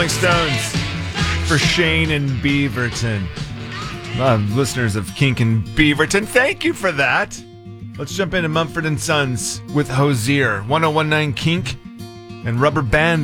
Stones for Shane and Beaverton. A lot of listeners of Kink and Beaverton, thank you for that. Let's jump into Mumford & Sons with Hosier, 1019 Kink and Rubber Band.